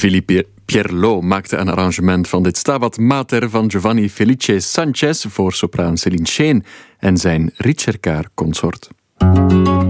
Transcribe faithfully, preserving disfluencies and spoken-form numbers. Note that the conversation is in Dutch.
Philippe Pierlot maakte een arrangement van dit Stabat Mater van Giovanni Felice Sanchez voor sopraan Céline Scheen en zijn Ricercar consort.